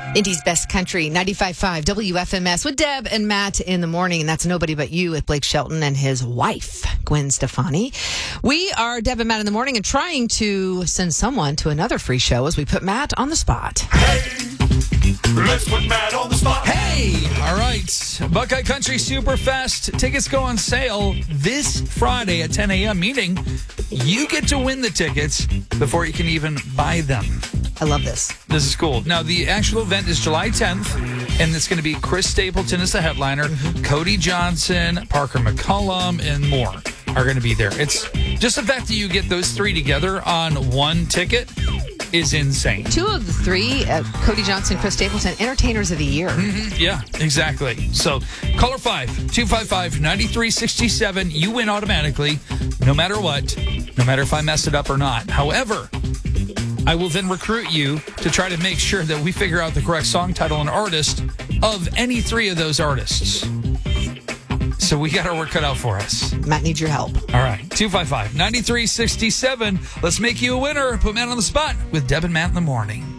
Indy's Best Country, 95.5 WFMS with Deb and Matt in the morning. And that's Nobody But You with Blake Shelton and his wife, Gwen Stefani. We are Deb and Matt in the morning and trying to send someone to another free show as we put Matt on the spot. Hey, let's put Matt on the spot. Hey, all right. Buckeye Country Superfest tickets go on sale this Friday at 10 a.m., meaning you get to win the tickets before you can even buy them. I love this. This is cool. Now, the actual event is July 10th, and it's going to be Chris Stapleton as the headliner, Cody Johnson, Parker McCollum, and more are going to be there. It's just the fact that you get those three together on one ticket is insane. Two of the three, Cody Johnson, Chris Stapleton, Entertainers of the Year. Yeah, exactly. So, caller 5-255-9367. You win automatically, no matter what, no matter if I mess it up or not. However, I will then recruit you to try to make sure that we figure out the correct song title and artist of any three of those artists. So we got our work cut out for us. Matt needs your help. All right, 255-9367. Let's make you a winner. Put Matt on the spot with Deb and Matt in the morning.